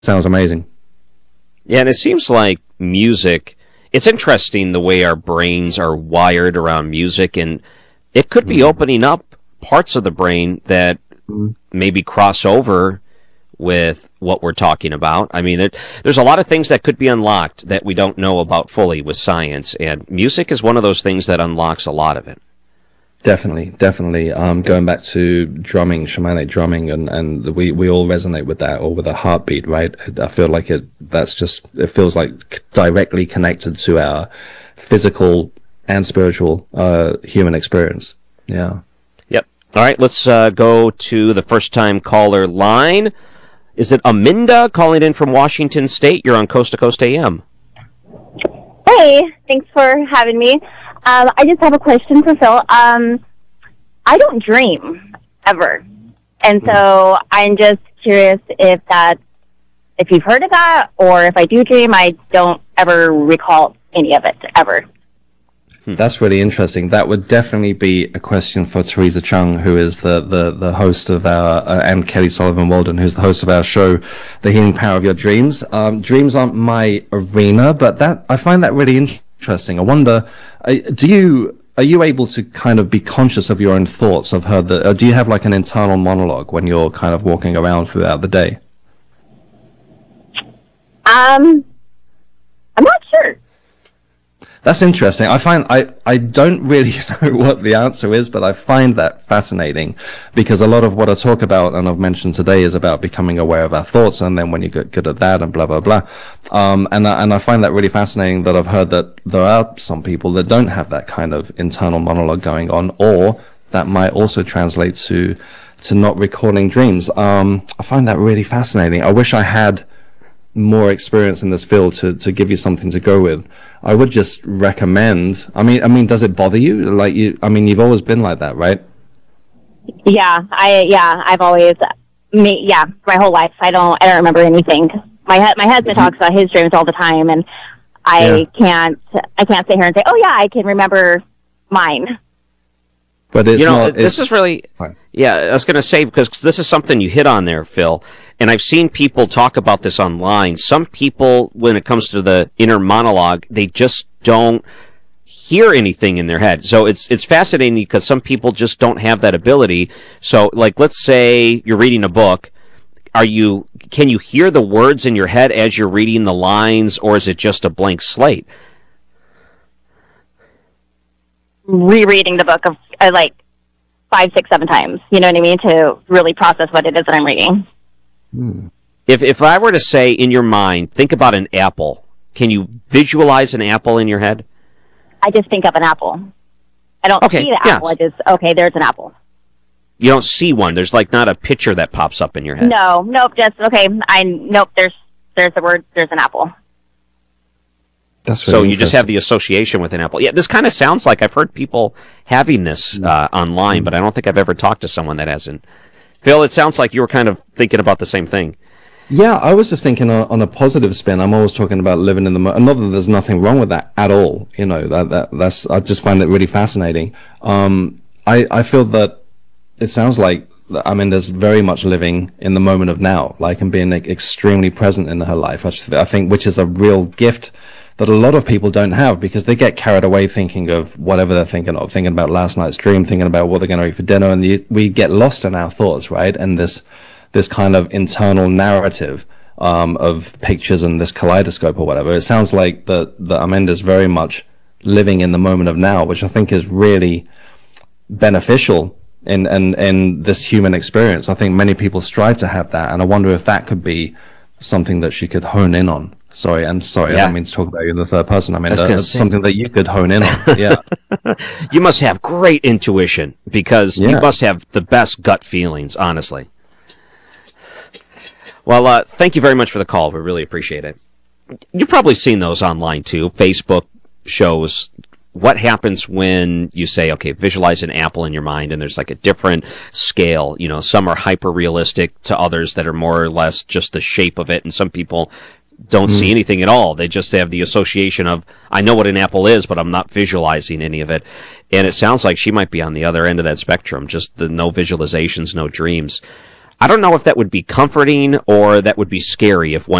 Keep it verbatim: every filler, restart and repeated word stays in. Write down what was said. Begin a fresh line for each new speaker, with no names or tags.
sounds amazing.
Yeah, and it seems like music, it's interesting the way our brains are wired around music, and it could be mm. opening up parts of the brain that mm. maybe cross over with what we're talking about. I mean, it, there's a lot of things that could be unlocked that we don't know about fully with science, and music is one of those things that unlocks a lot of it.
Definitely, definitely. Um, going back to drumming, shamanic drumming, and, and we, we all resonate with that, or with a heartbeat, right? I feel like it, that's just, it feels like directly connected to our physical and spiritual, uh, human experience. Yeah.
Yep. All right, let's, uh, go to the first time caller line. Is it Aminda calling in from Washington State? You're on Coast to Coast A M.
Hey, thanks for having me. Um, I just have a question for Phil. Um, I don't dream ever, and so I'm just curious if that, if you've heard of that, or if I do dream, I don't ever recall any of it ever.
That's really interesting. That would definitely be a question for Teresa Chung, who is the, the, the host of our, uh, and Kelly Sullivan Walden, who's the host of our show, The Healing Power of Your Dreams. Um, dreams aren't my arena, but that, I find that really interesting. I wonder, uh, do you, are you able to kind of be conscious of your own thoughts of her? That, or do you have like an internal monologue when you're kind of walking around throughout the day?
Um, I'm not sure.
That's interesting. I find, I, I don't really know what the answer is, but I find that fascinating, because a lot of what I talk about and I've mentioned today is about becoming aware of our thoughts, and then when you get good at that and blah, blah, blah. Um, and I, and I find that really fascinating that I've heard that there are some people that don't have that kind of internal monologue going on, or that might also translate to, to not recalling dreams. Um, I find that really fascinating. I wish I had more experience in this field to, to give you something to go with. I would just recommend, I mean, I mean, does it bother you? Like you, I mean, you've always been like that, right?
Yeah, I, yeah, I've always, me, yeah, my whole life. I don't, I don't remember anything. My, my husband talks about his dreams all the time, and I yeah. can't, I can't sit here and say, oh yeah, I can remember mine.
But it's
you know,
not,
this is really, yeah, I was going to say, because this is something you hit on there, Phil, and I've seen people talk about this online. Some people, when it comes to the inner monologue, they just don't hear anything in their head. So it's it's fascinating because some people just don't have that ability. So, like, let's say you're reading a book. Are you, can you hear the words in your head as you're reading the lines, or is it just a blank slate?
Rereading the book of uh, like five, six, seven times. You know what I mean? To really process what it is that I'm reading.
Hmm.
If if I were to say in your mind, think about an apple. Can you visualize an apple in your head?
I just think of an apple. I don't
okay,
see the
yeah.
apple. I just, okay, there's an apple.
You don't see one. There's like not a picture that pops up in your head.
No, nope. Just okay. I nope. There's there's the word. There's an apple.
That's
so you just have the association with an apple. Yeah, this kind of sounds like I've heard people having this uh, online, but I don't think I've ever talked to someone that hasn't. Phil, it sounds like you were kind of thinking about the same thing.
Yeah, I was just thinking on, on a positive spin. I'm always talking about living in the moment. Not that there's nothing wrong with that at all. You know, that, that that's, I just find it really fascinating. Um, I, I feel that it sounds like, I mean, there's very much living in the moment of now, like, and being like, extremely present in her life. I think, which is a real gift that a lot of people don't have, because they get carried away thinking of whatever they're thinking of, thinking about last night's dream, thinking about what they're going to eat for dinner, and the, we get lost in our thoughts, right? And this, this kind of internal narrative, um, of pictures and this kaleidoscope or whatever. It sounds like that, that Aminda's very much living in the moment of now, which I think is really beneficial in, in, in this human experience. I think many people strive to have that, and I wonder if that could be something that she could hone in on. Sorry, and sorry,
yeah.
I don't mean to talk about you in the third person. I mean, I uh, something that you could hone in on. Yeah.
You must have great intuition, because yeah. you must have the best gut feelings, honestly. Well, uh, thank you very much for the call. We really appreciate it. You've probably seen those online, too. Facebook shows what happens when you say, okay, visualize an apple in your mind, and there's like a different scale. You know, some are hyper-realistic to others that are more or less just the shape of it, and some people don't mm. see anything at all. They just have the association of, I know what an apple is, but I'm not visualizing any of it. And it sounds like she might be on the other end of that spectrum, just the no visualizations, no dreams. I don't know if that would be comforting or that would be scary if one